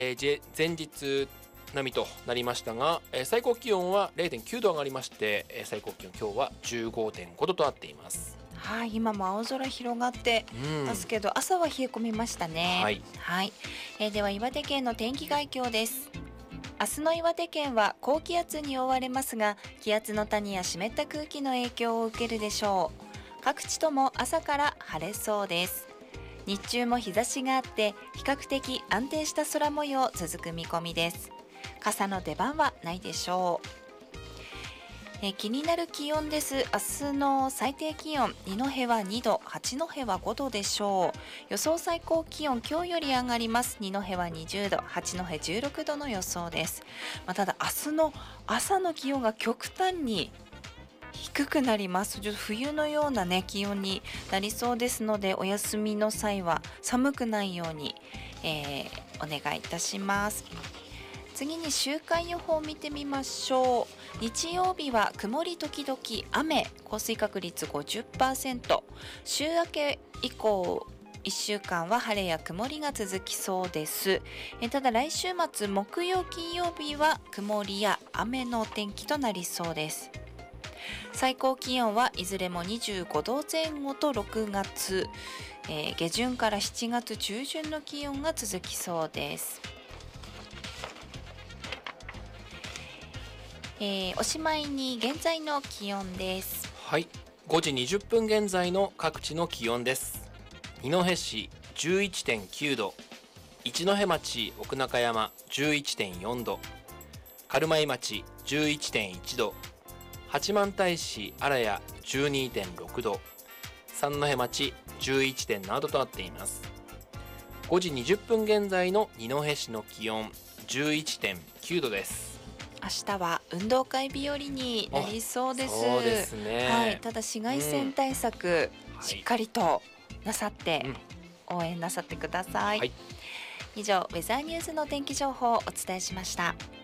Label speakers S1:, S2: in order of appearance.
S1: 前日並みとなりましたが、最高気温は 0.9 度上がりまして、最高気温今日は 15.5 度となっています。
S2: はい、今も青空広がってますけど、朝は冷え込みましたね。はい、では岩手県の天気概況です。明日の岩手県は高気圧に覆われますが、気圧の谷や湿った空気の影響を受けるでしょう。各地とも朝から晴れそうです。日中も日差しがあって比較的安定した空模様続く見込みです。傘の出番はないでしょう。気になる気温です。明日の最低気温、二戸は2度、八戸は5度でしょう。予想最高気温、今日より上がります。二戸は20度、八戸16度の予想です。ただ明日の朝の気温が極端に低くなります。ちょっと冬のようなね気温になりそうですので、お休みの際は寒くないように、お願いいたします。次に週間予報を見てみましょう。日曜日は曇り時々雨、降水確率 50%。 週明け以降1週間は晴れや曇りが続きそうです。ただ来週末木曜金曜日は曇りや雨の天気となりそうです。最高気温はいずれも25度前後と6月、下旬から7月中旬の気温が続きそうです。おしまいに現在の気温です。
S1: はい、5時20分現在の各地の気温です。二戸市 11.9 度、一戸町奥中山 11.4 度、軽米町 11.1 度、八幡平市荒谷 12.6 度、三戸町 11.7 度となっています。5時20分現在の二戸市の気温 11.9 度です。
S2: 明日は運動会日和になりそうです。
S1: そうですね。
S2: はい、ただ紫外線対策、しっかりとなさって、応援なさってください。以上、ウェザーニュースの天気情報をお伝えしました。